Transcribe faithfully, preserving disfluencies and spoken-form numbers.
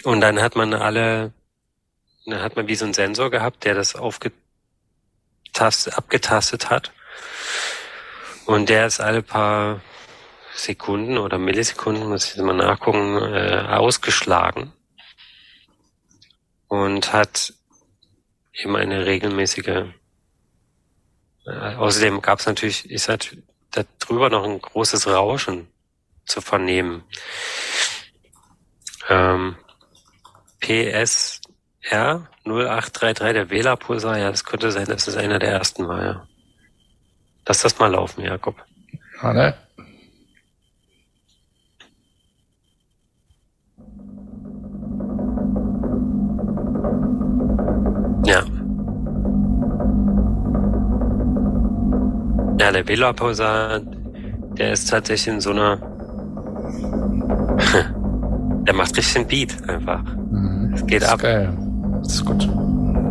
Und dann hat man alle, dann hat man wie so einen Sensor gehabt, der das aufgetastet, abgetastet hat. Und der ist alle paar Sekunden oder Millisekunden, muss ich jetzt mal nachgucken, äh, ausgeschlagen. Und hat eben eine regelmäßige, äh, außerdem gab es natürlich, ist halt darüber noch ein großes Rauschen zu vernehmen. Ähm, P S R null acht drei drei, der Wählerpulsar, ja, das könnte sein, dass es einer der ersten war, ja. Lass das mal laufen, Jakob. Warte. Ja. Ja, der Wählerpulsar, der ist tatsächlich in so einer, der macht richtig einen Beat einfach. Mhm. Es geht das ab. Ist geil. Das ist gut.